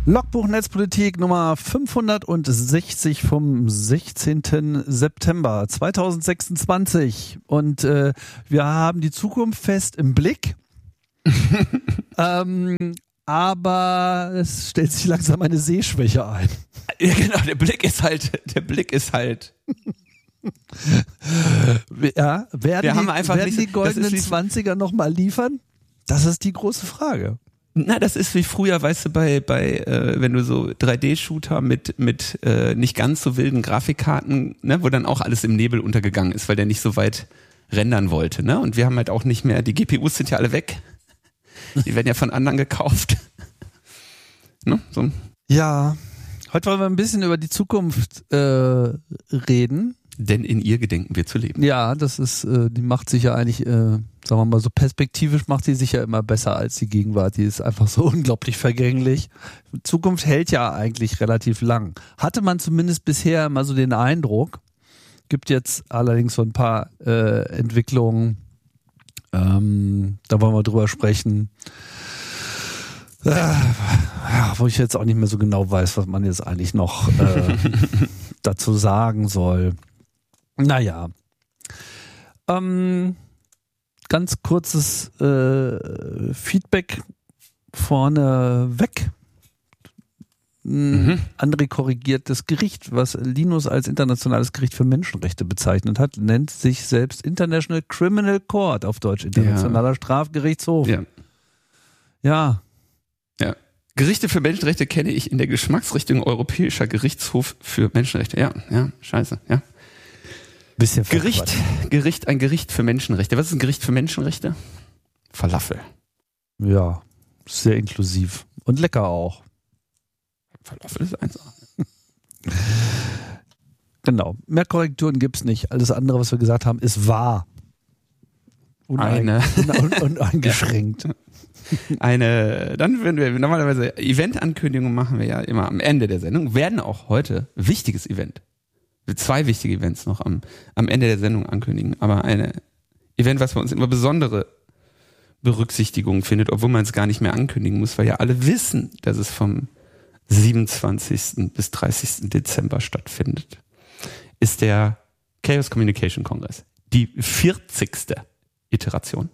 Logbuch Netzpolitik Nummer 560 vom 16. September 2026 und wir haben die Zukunft fest im Blick, aber es stellt sich langsam eine Sehschwäche ein. Ja genau, der Blick ist halt ja, werden die goldenen das 20er nochmal liefern? Das ist die große Frage. Na, das ist wie früher, weißt du, bei wenn du so 3D-Shooter mit nicht ganz so wilden Grafikkarten, ne, wo dann auch alles im Nebel untergegangen ist, weil der nicht so weit rendern wollte, ne? Und wir haben halt auch nicht mehr, die GPUs sind ja alle weg. Die werden ja von anderen gekauft. Ne? So. Ja. Heute wollen wir ein bisschen über die Zukunft reden. Denn in ihr gedenken wir zu leben. Ja, das ist, die macht sich ja eigentlich, sagen wir mal so perspektivisch, macht die sich ja immer besser als die Gegenwart. Die ist einfach so unglaublich vergänglich. Zukunft hält ja eigentlich relativ lang. Hatte man zumindest bisher immer so den Eindruck. Gibt jetzt allerdings so ein paar Entwicklungen, da wollen wir drüber sprechen. Ja, wo ich jetzt auch nicht mehr so genau weiß, was man jetzt eigentlich noch dazu sagen soll. Naja, ganz kurzes Feedback vorneweg. André korrigiert das Gericht, was Linus als internationales Gericht für Menschenrechte bezeichnet hat, nennt sich selbst International Criminal Court, auf Deutsch Internationaler Strafgerichtshof. Ja. Gerichte für Menschenrechte kenne ich in der Geschmacksrichtung Europäischer Gerichtshof für Menschenrechte. Ja, scheiße, ja. Bisschen ein Gericht für Menschenrechte. Was ist ein Gericht für Menschenrechte? Falafel. Ja, sehr inklusiv. Und lecker auch. Falafel ist 1A. Genau. Mehr Korrekturen gibt's nicht. Alles andere, was wir gesagt haben, ist wahr. Uneingeschränkt. Dann würden wir normalerweise Event-Ankündigungen machen wir ja immer am Ende der Sendung. Werden auch heute wichtiges Event. 2 wichtige Events noch am Ende der Sendung ankündigen. Aber ein Event, was bei uns immer besondere Berücksichtigung findet, obwohl man es gar nicht mehr ankündigen muss, weil ja alle wissen, dass es vom 27. bis 30. Dezember stattfindet, ist der Chaos Communication Congress. Die 40. Iteration.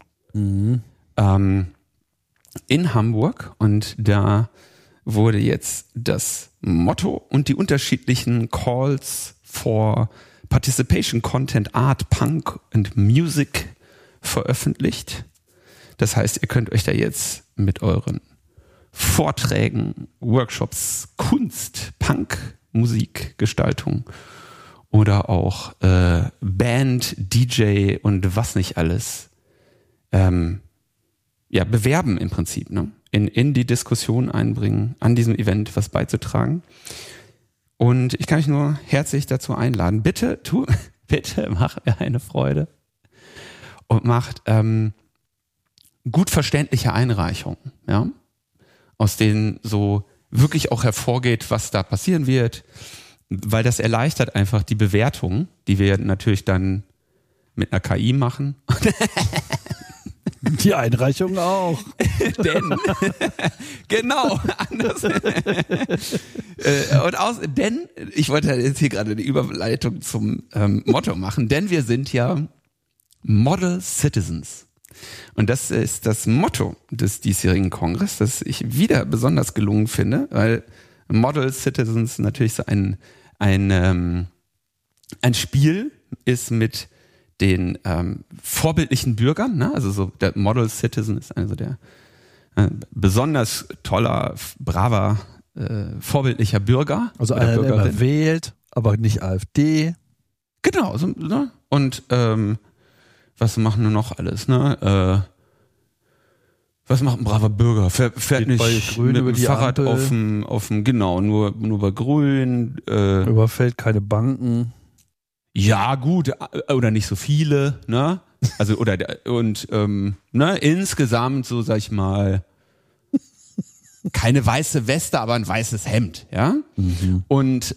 In Hamburg, und da wurde jetzt das Motto und die unterschiedlichen Calls for Participation Content, Art, Punk und Music veröffentlicht. Das heißt, ihr könnt euch da jetzt mit euren Vorträgen, Workshops, Kunst, Punk, Musik, Gestaltung oder auch Band, DJ und was nicht alles bewerben im Prinzip, ne? In die Diskussion einbringen, an diesem Event was beizutragen. Und ich kann euch nur herzlich dazu einladen. Bitte macht mir eine Freude und macht gut verständliche Einreichungen, ja? Aus denen so wirklich auch hervorgeht, was da passieren wird, weil das erleichtert einfach die Bewertung, die wir natürlich dann mit einer KI machen. Die Einreichung auch. Genau. Denn ich wollte jetzt hier gerade eine Überleitung zum Motto machen, denn wir sind ja Model Citizens. Und das ist das Motto des diesjährigen Kongress, das ich wieder besonders gelungen finde, weil Model Citizens natürlich so ein Spiel ist mit den vorbildlichen Bürgern, ne? Also so der Model Citizen ist also der besonders toller, braver, vorbildlicher Bürger. Also einer, der immer wählt, aber nicht AfD. Genau. So, ne? Und was machen wir noch alles? Ne? Was macht ein braver Bürger? Fährt nicht mit dem Fahrrad auf dem genau, nur bei Grün. Überfällt keine Banken. Ja, gut, oder nicht so viele, ne? Also, insgesamt, so sag ich mal, keine weiße Weste, aber ein weißes Hemd, ja? Und,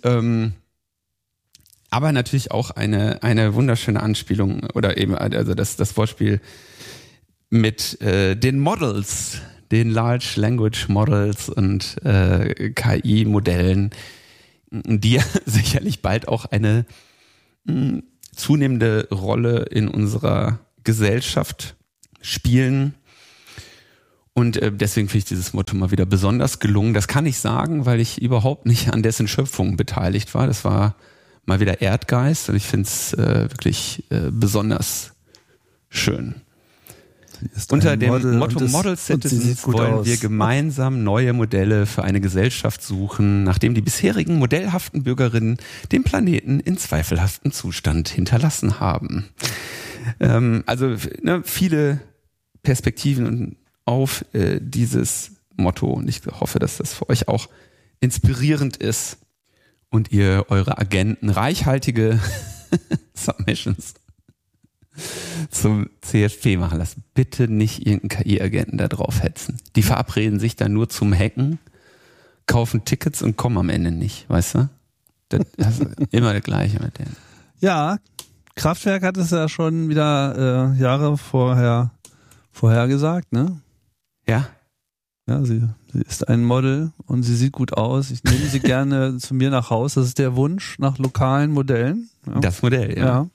aber natürlich auch eine wunderschöne Anspielung oder eben, also das Wortspiel mit den Models, den Large Language Models und KI-Modellen, die ja sicherlich bald auch eine zunehmende Rolle in unserer Gesellschaft spielen. Und deswegen finde ich dieses Motto mal wieder besonders gelungen. Das kann ich sagen, weil ich überhaupt nicht an dessen Schöpfung beteiligt war. Das war mal wieder Erdgeist und ich finde es wirklich besonders schön. Unter dem Motto Model Citizens wollen wir gemeinsam neue Modelle für eine Gesellschaft suchen, nachdem die bisherigen modellhaften Bürgerinnen den Planeten in zweifelhaftem Zustand hinterlassen haben. Also viele Perspektiven auf dieses Motto und ich hoffe, dass das für euch auch inspirierend ist und ihr eure Agenten reichhaltige Submissions zum CSP machen lassen. Bitte nicht irgendeinen KI-Agenten da drauf hetzen. Die verabreden sich dann nur zum Hacken, kaufen Tickets und kommen am Ende nicht, weißt du? Das ist immer das Gleiche mit denen. Ja, Kraftwerk hat es ja schon wieder Jahre vorher gesagt, ne? Ja. Ja, sie ist ein Model und sie sieht gut aus. Ich nehme sie gerne zu mir nach Haus. Das ist der Wunsch nach lokalen Modellen. Ja. Das Modell, ja.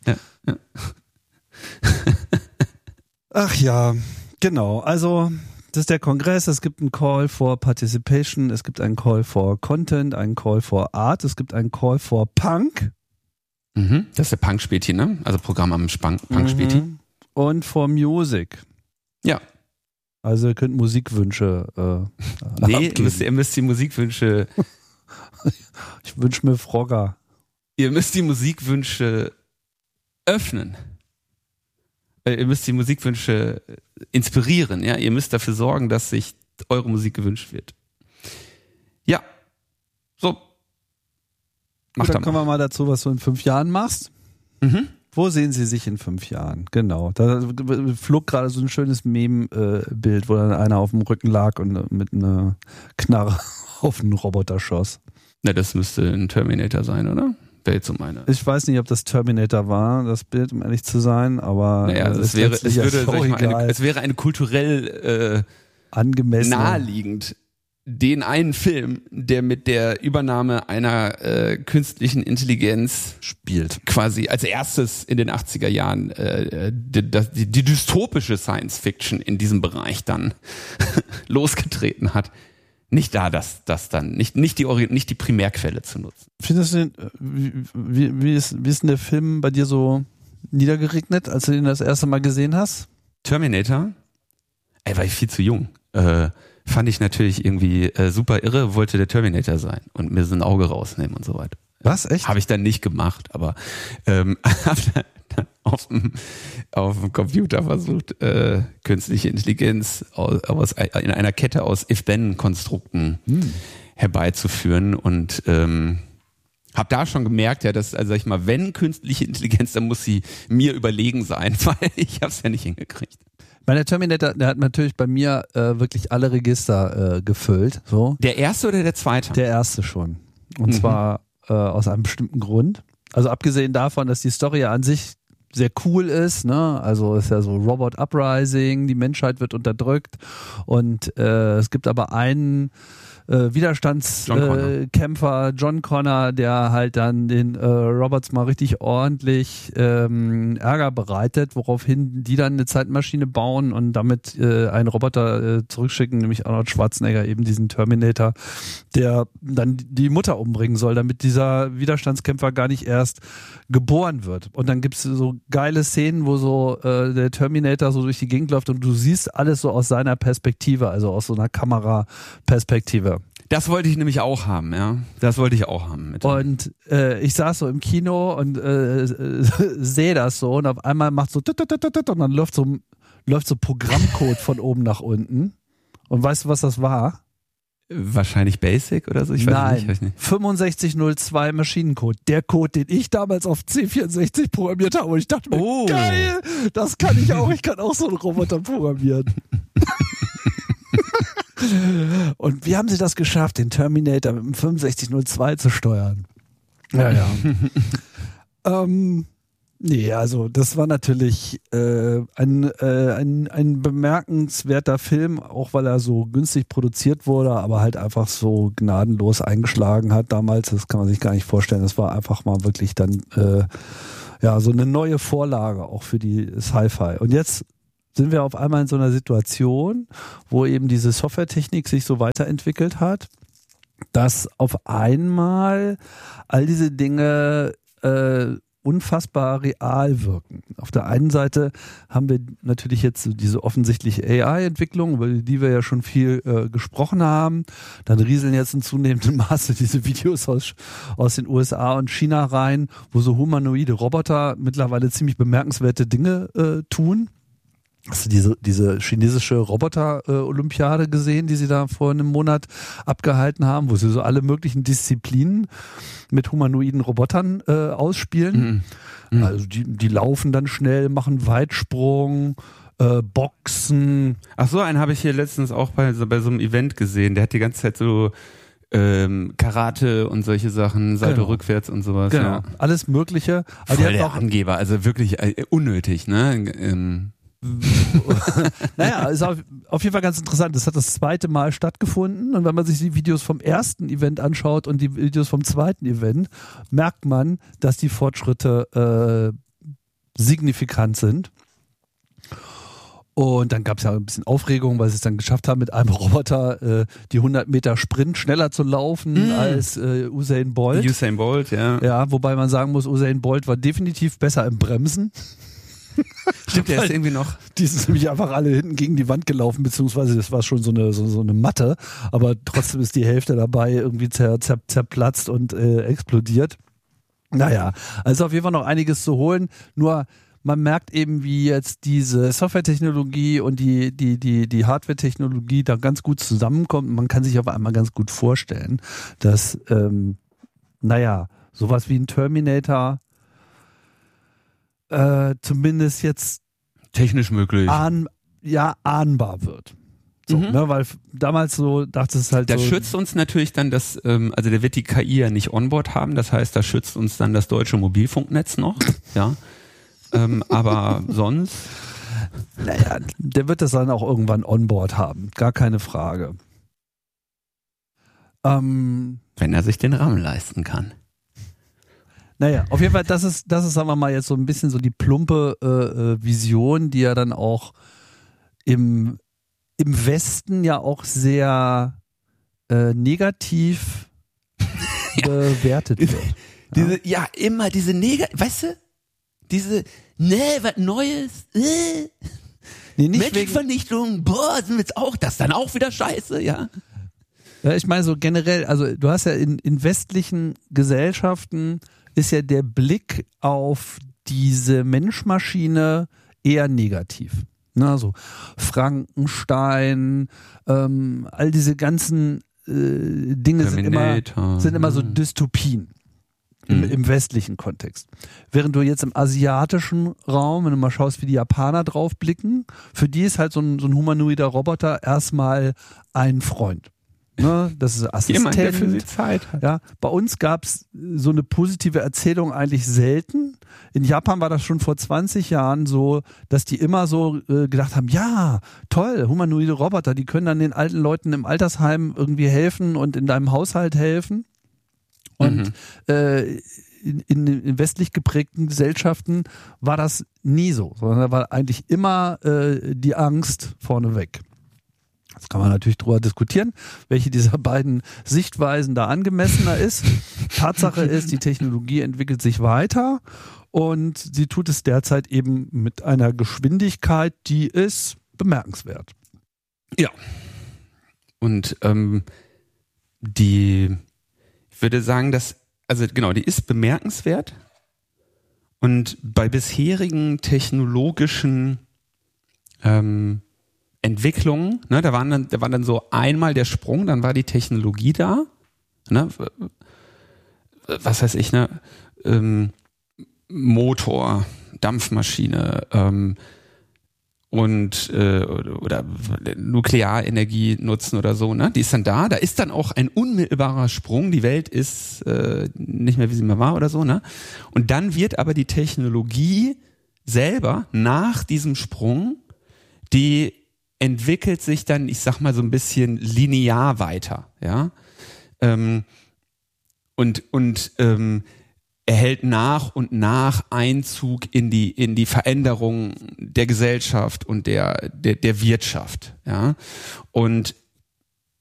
Ach ja, genau. Also das ist der Kongress. Es gibt einen Call for Participation. Es gibt einen Call for Content, einen Call for Art. Es gibt einen Call for Punk. Mhm. Das ist der Punk-Späti, ne? Also Programm am Punk-Späti. Und for Music. Ja. Also ihr könnt Musikwünsche nee, ihr müsst die Musikwünsche ich wünsche mir Frogger. Ihr müsst die Musikwünsche öffnen. Ihr müsst die Musikwünsche inspirieren, ja. Ihr müsst dafür sorgen, dass sich eure Musik gewünscht wird. Ja. So. Dann kommen wir mal dazu, was du in 5 Jahren machst. Mhm. Wo sehen Sie sich in 5 Jahren? Genau. Da flog gerade so ein schönes Meme-Bild, wo dann einer auf dem Rücken lag und mit einer Knarre auf einen Roboter schoss. Na, das müsste ein Terminator sein, oder? Wäre jetzt so meine. Ich weiß nicht, ob das Terminator war, das Bild, um ehrlich zu sein, aber naja, es wäre eine kulturell angemessen naheliegend, den einen Film, der mit der Übernahme einer künstlichen Intelligenz spielt, quasi als erstes in den 80er Jahren die dystopische Science Fiction in diesem Bereich dann losgetreten hat. Nicht das dann, nicht die Primärquelle zu nutzen. Findest du, wie ist denn der Film bei dir so niedergeregnet, als du den das erste Mal gesehen hast? Terminator? War ich viel zu jung. Fand ich natürlich irgendwie super irre, wollte der Terminator sein und mir so ein Auge rausnehmen und so weiter. Was, echt? Habe ich dann nicht gemacht, aber habe dann auf dem Computer versucht, künstliche Intelligenz in einer Kette aus If-Then-Konstrukten herbeizuführen und habe da schon gemerkt, ja, dass, also sag ich mal, wenn künstliche Intelligenz, dann muss sie mir überlegen sein, weil ich habe es ja nicht hingekriegt. Der Terminator, der hat natürlich bei mir wirklich alle Register gefüllt. So. Der erste oder der zweite? Der erste schon. Und zwar aus einem bestimmten Grund. Also abgesehen davon, dass die Story ja an sich sehr cool ist, ne? Also ist ja so Robot Uprising, die Menschheit wird unterdrückt und es gibt aber einen Widerstandskämpfer, John Connor, der halt dann den Robots mal richtig ordentlich Ärger bereitet, woraufhin die dann eine Zeitmaschine bauen und damit einen Roboter zurückschicken, nämlich Arnold Schwarzenegger, eben diesen Terminator, der dann die Mutter umbringen soll, damit dieser Widerstandskämpfer gar nicht erst geboren wird. Und dann gibt's so geile Szenen, wo so der Terminator so durch die Gegend läuft und du siehst alles so aus seiner Perspektive, also aus so einer Kameraperspektive. Das wollte ich nämlich auch haben, ja. Das wollte ich auch haben. Und ich saß so im Kino und sehe das so und auf einmal macht so und dann läuft so Programmcode von oben nach unten. Und weißt du, was das war? Wahrscheinlich Basic oder so? Ich weiß nicht. 6502 Maschinencode. Der Code, den ich damals auf C64 programmiert habe. Und ich dachte mir, geil, das kann ich auch. Ich kann auch so einen Roboter programmieren. Und wie haben sie das geschafft, den Terminator mit dem 6502 zu steuern? Ja. Nee, also das war natürlich ein bemerkenswerter Film, auch weil er so günstig produziert wurde, aber halt einfach so gnadenlos eingeschlagen hat damals. Das kann man sich gar nicht vorstellen. Das war einfach mal wirklich dann so eine neue Vorlage auch für die Sci-Fi. Und jetzt sind wir auf einmal in so einer Situation, wo eben diese Softwaretechnik sich so weiterentwickelt hat, dass auf einmal all diese Dinge unfassbar real wirken. Auf der einen Seite haben wir natürlich jetzt so diese offensichtliche AI-Entwicklung, über die wir ja schon viel gesprochen haben. Dann rieseln jetzt in zunehmendem Maße diese Videos aus den USA und China rein, wo so humanoide Roboter mittlerweile ziemlich bemerkenswerte Dinge tun. Hast du diese chinesische Roboter-Olympiade gesehen, die sie da vor einem Monat abgehalten haben, wo sie so alle möglichen Disziplinen mit humanoiden Robotern ausspielen? Mhm. Also die laufen dann schnell, machen Weitsprung, Boxen. Ach so, einen habe ich hier letztens auch bei so einem Event gesehen. Der hat die ganze Zeit so Karate und solche Sachen, Salto rückwärts und sowas. Genau, ja. Alles Mögliche. Aber voll der Angeber, also wirklich unnötig, ne? Naja, ist auf jeden Fall ganz interessant. Das hat das zweite Mal stattgefunden und wenn man sich die Videos vom ersten Event anschaut und die Videos vom zweiten Event, merkt man, dass die Fortschritte signifikant sind. Und dann gab es ja ein bisschen Aufregung, weil sie es dann geschafft haben, mit einem Roboter die 100 Meter Sprint schneller zu laufen als Usain Bolt. Usain Bolt, ja. Ja, wobei man sagen muss, Usain Bolt war definitiv besser im Bremsen. Stimmt, der ist irgendwie noch. Die sind nämlich einfach alle hinten gegen die Wand gelaufen, beziehungsweise das war schon so eine Matte, aber trotzdem ist die Hälfte dabei irgendwie zerplatzt und explodiert. Naja, also auf jeden Fall noch einiges zu holen, nur man merkt eben, wie jetzt diese Softwaretechnologie und die Hardwaretechnologie da ganz gut zusammenkommt. Man kann sich auf einmal ganz gut vorstellen, dass, sowas wie ein Terminator zumindest jetzt technisch möglich ahnbar wird. So, ne, weil damals so dachte es halt der so. Schützt uns natürlich dann das, also der wird die KI ja nicht onboard haben, das heißt, da schützt uns dann das deutsche Mobilfunknetz noch, ja. Aber sonst. Naja, der wird das dann auch irgendwann onboard haben, gar keine Frage. Wenn er sich den Rahmen leisten kann. Naja, auf jeden Fall, das ist, sagen wir mal, jetzt so ein bisschen so die plumpe Vision, die ja dann auch im Westen ja auch sehr negativ bewertet wird. Immer diese weißt du, diese, was Neues, Menschenvernichtung, sind wir jetzt auch, das ist dann auch wieder scheiße, ja. Ja, ich meine so generell, also du hast ja in westlichen Gesellschaften ist ja der Blick auf diese Mensch-Maschine eher negativ. Na, so Frankenstein, all diese ganzen Dinge sind immer so Dystopien im westlichen Kontext. Während du jetzt im asiatischen Raum, wenn du mal schaust, wie die Japaner drauf blicken, für die ist halt so ein humanoider Roboter erstmal ein Freund. Ne, das ist Assistent. Jemand, der für sie Zeit hat. Ja, bei uns gab es so eine positive Erzählung eigentlich selten. In Japan war das schon vor 20 Jahren so, dass die immer so gedacht haben, ja, toll, humanoide Roboter, die können dann den alten Leuten im Altersheim irgendwie helfen und in deinem Haushalt helfen. Und in westlich geprägten Gesellschaften war das nie so, sondern da war eigentlich immer die Angst vorneweg. Jetzt kann man natürlich drüber diskutieren, welche dieser beiden Sichtweisen da angemessener ist. Tatsache ist, die Technologie entwickelt sich weiter und sie tut es derzeit eben mit einer Geschwindigkeit, die ist bemerkenswert. Ja. Und ich würde sagen, die ist bemerkenswert und bei bisherigen technologischen Entwicklungen, ne, da war dann so einmal der Sprung, dann war die Technologie da, ne, was weiß ich, ne, Motor, Dampfmaschine, und oder Nuklearenergie nutzen oder so, ne? Die ist dann da ist dann auch ein unmittelbarer Sprung, die Welt ist nicht mehr, wie sie mal war oder so, ne? Und dann wird aber die Technologie selber nach diesem Sprung, die entwickelt sich dann, ich sag mal so ein bisschen linear weiter, ja, und erhält nach und nach Einzug in die Veränderung der Gesellschaft und der Wirtschaft, ja. Und